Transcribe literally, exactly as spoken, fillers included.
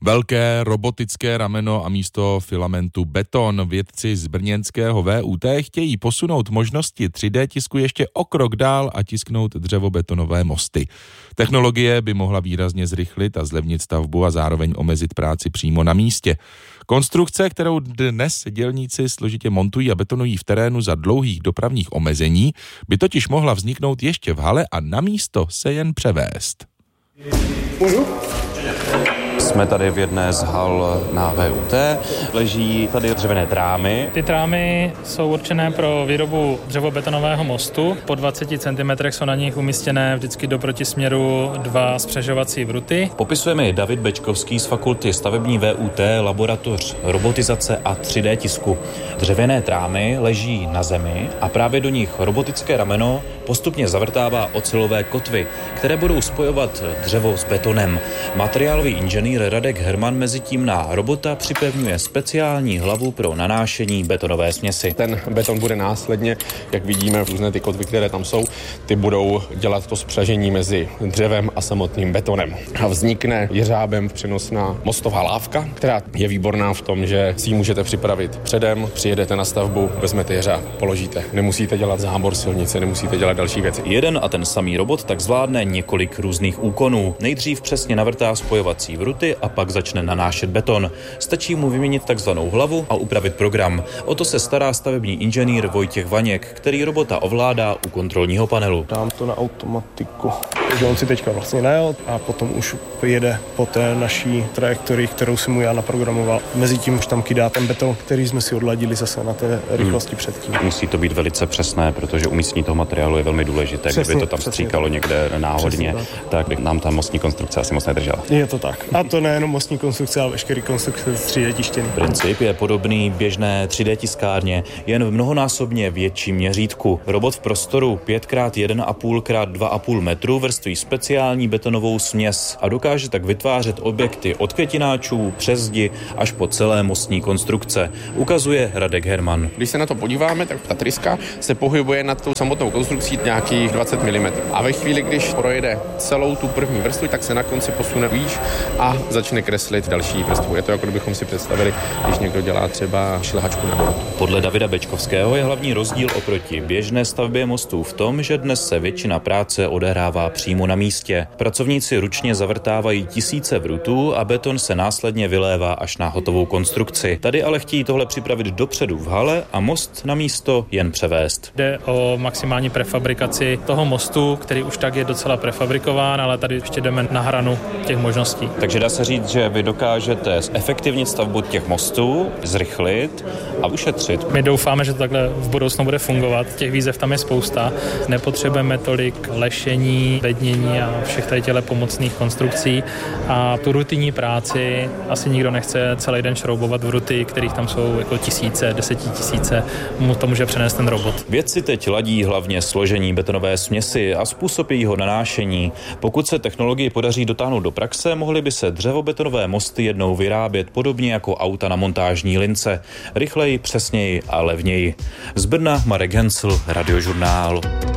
Velké robotické rameno a místo filamentu beton. Vědci z brněnského V U T chtějí posunout možnosti tři dé tisku ještě o krok dál a tisknout dřevobetonové mosty. Technologie by mohla výrazně zrychlit a zlevnit stavbu a zároveň omezit práci přímo na místě. Konstrukce, kterou dnes dělníci složitě montují a betonují v terénu za dlouhých dopravních omezení, by totiž mohla vzniknout ještě v hale a na místo se jen převést. Můžu? Jsme tady v jedné z hal na V U T, leží tady dřevěné trámy. Ty trámy jsou určené pro výrobu dřevobetonového mostu. Po dvaceti centimetrech jsou na nich umístěné vždycky do protisměru dva spřežovací vruty. Popisujeme David Bečkovský z fakulty stavební V U T, laboratoř robotizace a tři dé tisku. Dřevěné trámy leží na zemi a právě do nich robotické rameno postupně zavrtává ocelové kotvy, které budou spojovat dřevo s betonem. Materiálový inženýr Radek Herman mezi tím na robota připevňuje speciální hlavu pro nanášení betonové směsi. Ten beton bude následně, jak vidíme, různé ty kotvy, které tam jsou, ty budou dělat to spřažení mezi dřevem a samotným betonem. A vznikne jeřábem přenosná mostová lávka, která je výborná v tom, že si ji můžete připravit předem, přijedete na stavbu, vezmete jeřáb, položíte. Nemusíte dělat zábor silnice, nemusíte dělat další věci. Jeden a ten samý robot tak zvládne několik různých úkonů. Nejdřív přesně navrtá spojovací vruty a pak začne nanášet beton. Stačí mu vyměnit takzvanou hlavu a upravit program. O to se stará stavební inženýr Vojtěch Vaněk, který robota ovládá u kontrolního panelu. Dám to na automatiku. Takže on si teďka vlastně najel a potom už jede po té naší trajektorii, kterou si mu já naprogramoval. Mezitím už tam kydá ten beton, který jsme si odladili zase na té rychlosti hmm. předtím. Musí to být velice přesné, protože umístění toho materiálu je velmi důležité. Přesně, kdyby to tam stříkalo někde náhodně, přesně, tak. tak by nám ta mostní konstrukce asi moc nedržela. Je to tak. A to nejenom mostní konstrukce, ale veškerý konstrukce tři dé tištěný. Princip je podobný běžné tři dé tiskárně, jen v mnohonásobně větším měřítku. Robot v prostoru pět krát jedna a půl krát dva a půl metru vrství speciální betonovou směs a dokáže tak vytvářet objekty od květináčů přes zdi až po celé mostní konstrukce, ukazuje Radek Herman. Když se na to podíváme, tak ta tryska se pohybuje nad tou samotnou konstrukcí nějakých dvacet milimetrů. A ve chvíli, když projede celou tu první vrstvu, tak se na konci posune výš a začne kreslit další vrstvu. Je to jako kdybychom si představili, když někdo dělá třeba šlehačku na botu. Podle Davida Bečkovského je hlavní rozdíl oproti běžné stavbě mostů v tom, že dnes se většina práce odehrává přímo na místě. Pracovníci ručně zavrtávají tisíce vrutů a beton se následně vylévá až na hotovou konstrukci. Tady ale chtějí tohle připravit dopředu v hale a most na místo jen převést. Jde o maximální prefabrikaci toho mostu, který už tak je docela prefabrikován, ale tady ještě jdeme na hranu těch možností. Takže dá se říct, že vy dokážete zefektivnit stavbu těch mostů, zrychlit a ušetřit. My doufáme, že to takhle v budoucnu bude fungovat. Těch výzev tam je spousta. Nepotřebujeme tolik lešení, bednění a všech tady těchto pomocných konstrukcí. A tu rutinní práci asi nikdo nechce celý den šroubovat vruty, kterých tam jsou jako tisíce, desetitisíce. Mu to může přenést ten robot. Vědci teď ladí hlavně složení betonové směsi a způsob jejího nanášení. Pokud se technologii podaří dotáhnout do praxe, mohly by se dřevobetonové mosty jednou vyrábět podobně jako auta na montážní lince. Rychleji, přesněji a levněji. Z Brna Marek Hensl, Radiožurnál.